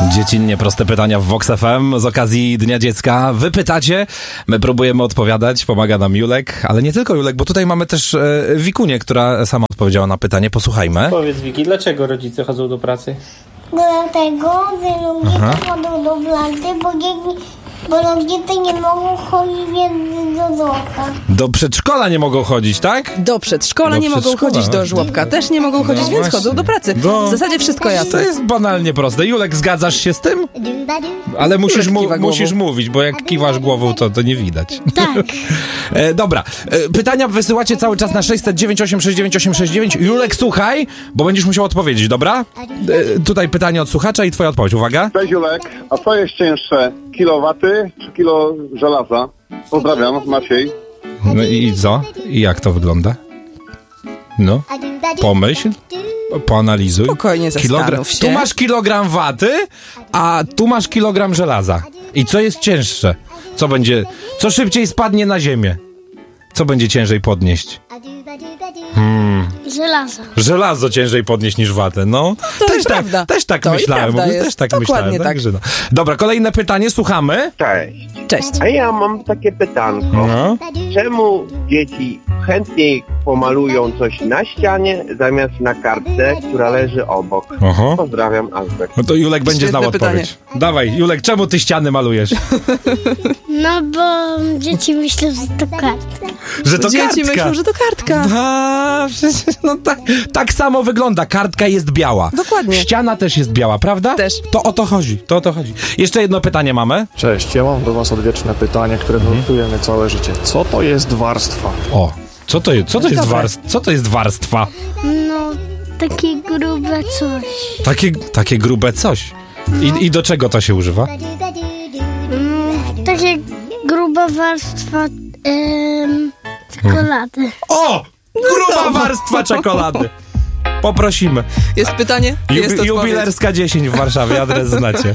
Dziecinnie proste pytania w Vox FM z okazji Dnia Dziecka. Wy pytacie, my próbujemy odpowiadać, pomaga nam Julek, ale nie tylko Julek, bo tutaj mamy też Wikunię, która sama odpowiedziała na pytanie. Posłuchajmy. Powiedz, Wiki, dlaczego rodzice chodzą do pracy? Dlatego, że ludzie chodzą do pracy, bo rodzice nie mogą chodzić do domu. Do przedszkola nie mogą chodzić, tak? Do przedszkola nie mogą chodzić, do żłobka też nie mogą chodzić, więc właśnie. chodzą do pracy. W zasadzie wszystko To jasne. jest banalnie proste. Julek, zgadzasz się z tym? Ale musisz, musisz mówić, bo jak kiwasz głową, to nie widać. Tak. Dobra, pytania wysyłacie cały czas na 609 869 869. Julek, słuchaj, bo będziesz musiał odpowiedzieć, dobra? Tutaj pytanie od słuchacza i twoja odpowiedź. Uwaga. Cześć Julek, a co jest cięższe? Kilowaty czy kilo żelaza? Pozdrawiam, Maciej. No i co? I jak to wygląda? No, pomyśl, poanalizuj. Spokojnie zastanów się. Tu masz kilogram waty, a tu masz kilogram żelaza. I co jest cięższe? Co szybciej spadnie na ziemię? Co będzie ciężej podnieść? Żelazo. Żelazo ciężej podnieść niż watę, no. To też prawda. Też tak To i myślałem. prawda jest. Też tak Dokładnie myślałem. tak. Także no. Dobra, kolejne pytanie, słuchamy. Cześć. Cześć. A ja mam takie pytanko. No. Czemu dzieci chętniej pomalują coś na ścianie zamiast na kartce, która leży obok? Aha. Pozdrawiam, Azbek. No to Julek będzie Świetne znał pytanie. odpowiedź. Dawaj, Julek, czemu ty ściany malujesz? No bo dzieci myślą, że to kartka. Że to Dzieci kartka. myślą, że to kartka. A, przecież, no tak samo wygląda. Kartka jest biała. Dokładnie. Ściana też jest biała, prawda? Też. To o to chodzi. Jeszcze jedno pytanie mamy. Cześć, ja mam do was odwieczne pytanie, które nurtuje mnie całe życie. Co to jest warstwa? O, co to jest warstwa? No, takie grube coś. Takie grube coś. I do czego to się używa? Takie gruba warstwa czekolady. O! Gruba warstwa czekolady. Poprosimy. Jest pytanie? Jest odpowiedź. Jubilerska 10 w Warszawie, adres znacie.